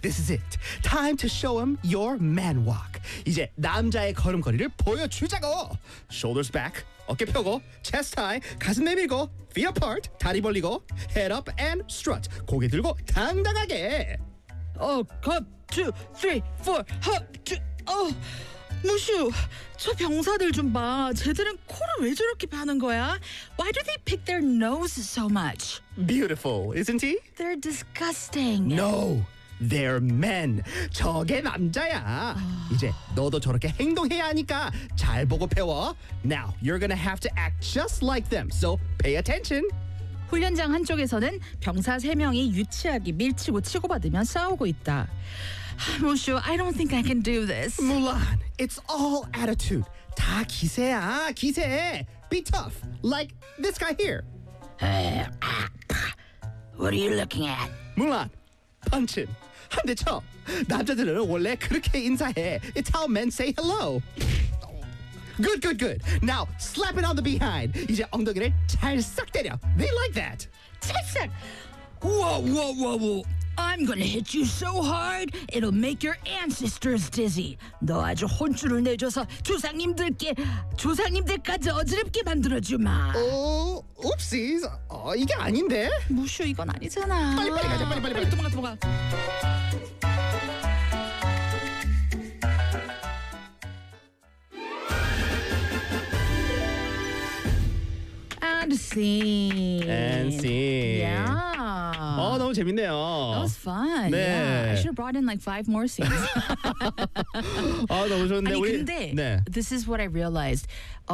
This is it. Time to show him your man walk. 이제 남자의 걸음걸이를 보여주자고. Shoulders back, 어깨 펴고, chest high, 가슴 내밀고, feet apart, 다리 벌리고, head up and strut. 고개 들고 당당하게. cut, 2, 3, 4, hop, 무슈, 저 병사들 좀 봐. 쟤들은 코를 왜 저렇게 파는 거야? Why do they pick their nose so much? Beautiful, isn't he? They're disgusting. No, they're men. 저게 남자야. 이제 너도 저렇게 행동해야 하니까 잘 보고 배워. Now, you're gonna have to act just like them, so pay attention. 훈련장 한쪽에서는 병사 3명이 유치하게 밀치고 치고받으며 싸우고 있다. 무슈, I don't think I can do this. Mulan, it's all attitude. 다 기세야, 기세. Be tough, like this guy here. What are you looking at? Mulan, punch him. 한 대 쳐. 남자들은 원래 그렇게 인사해. It's how men say hello. Good, good, good. Now slap it on the behind. 이제 엉덩이를 찰싹 때려. They like that. 찰싹! Whoa. I'm gonna hit you so hard it'll make your ancestors dizzy. 너 아주 혼쭐을 내줘서 조상님들까지 어지럽게 만들어주마. oopsies. 이게 아닌데. 무슈, 이건 아니잖아. 빨리 가자. 빨리. 도망가. And scene. Yeah. 너무 재밌네요. That was fun. 네. Yeah. I should have brought in like 5 more scenes. 너무 좋은데. 아니 우리 근데 네. this is what I realized.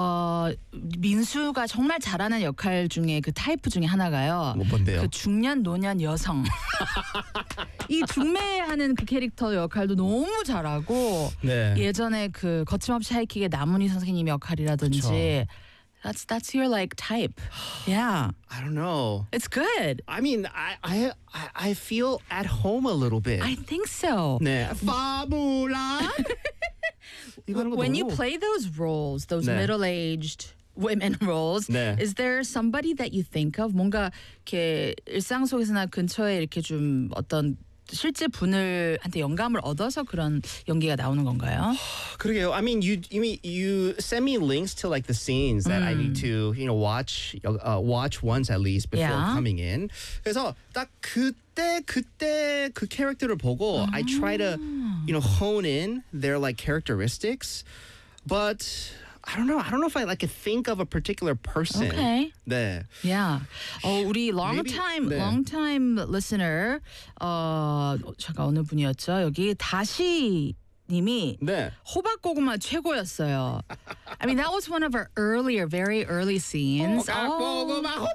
민수가 정말 잘하는 역할 중에 그 타이프 중에 하나가요. 뭔데요? 그 중년 노년 여성. 이 중매하는 그 캐릭터 역할도 너무 잘하고 네. 예전에 그 거침없이 하이킥의 남은희 선생님 역할이라든지 That's your like type. Yeah. I don't know. It's good. I mean, I feel at home a little bit. I think so. 네. 파무라. When you play those roles, those 네. middle-aged women roles, 네. is there somebody that you think of? 뭔가 이렇게 일상 속에서나 근처에 이렇게 좀 어떤 실제 분들한테 영감을 얻어서 그런 연기가 나오는 건가요? 그러게요. I mean, you send me links to like the scenes that I need to, watch once at least before Yeah. coming in. 그래서 딱 그때 그 캐릭터를 보고 I try to, hone in their like characteristics, but I don't know if I like to think of a particular person. Okay. 네. Yeah. 우리 Maybe, 네. long time listener 잠깐 어느 분이었죠? 여기 다시 님이 네. 호박고구마 최고였어요. I mean that was one of our very early scenes. 호박고구마.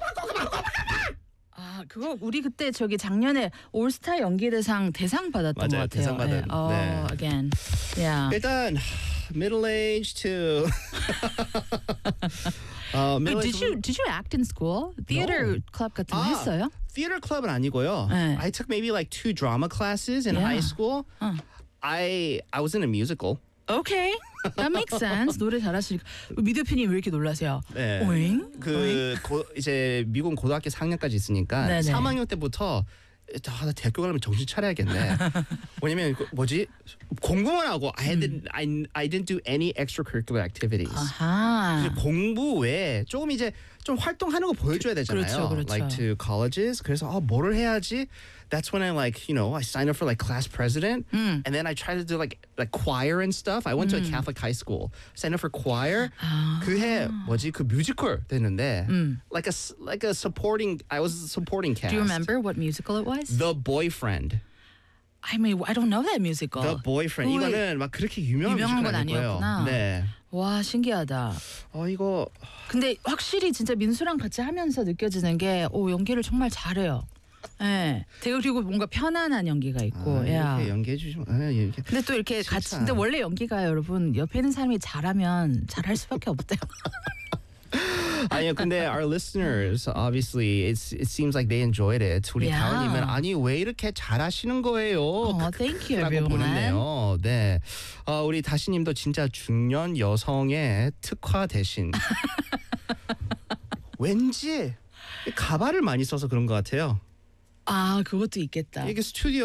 그거 우리 그때 저기 작년에 올스타 연기대상 받았던 것 맞아요. 같아요. 대상 받은. 네. Again. Yeah. 일단 middle age to Did you act in school? Theater club 같은 거 했어요? Theater club은 아니고요. 네. I took maybe like 2 drama classes in Yeah. high school. I was in a musical. Okay. That makes sense. 노래 잘하시니까. 미 대표님 왜 이렇게 놀라세요? 네. 오잉? 이제 미국 고등학교 4학년까지 있으니까 네네. 3학년 때부터 나 대학교 가려면 정신 차려야겠네. 왜냐면 공부만 하고 I didn't do any extracurricular activities. 아하. 공부 외에 조금 이제 좀 활동하는 거 보여줘야 되잖아요. 그렇죠. Like to colleges. 그래서 뭐를 해야지? That's when I I signed up for like class president, and then I tried to do like choir and stuff. I went to a Catholic high school, signed up for choir. 그해 그 뮤지컬 됐는데, like a supporting. I was a supporting cast. Do you remember what musical it was? The Boyfriend. I mean, I don't know that musical. The Boyfriend. 이거는 막 그렇게 유명한 건 뮤지컬 아니고요. 아니었구나. 네. 와, 신기하다. 이거. 근데 확실히 진짜 민수랑 같이 하면서 느껴지는 게 연기를 정말 잘해요. 네. 그리고 뭔가 편안한 연기가 있고. 이렇게 연기해 주시면. 근데 또 이렇게 같이 근데 원래 연기가 여러분 옆에 있는 사람이 잘하면 잘할 수밖에 없대요. 아니요, 근데 our listeners obviously it seems like they enjoyed it. 우리 Yeah. 다은님은 아니 왜 이렇게 잘하시는 거예요? Thank you, 라고 everyone. 보냈네요. 네, 우리 다시님도 진짜 중년 여성의 특화 대신 왠지 가발을 많이 써서 그런 것 같아요. 그것도 있겠다. 이게 스튜디오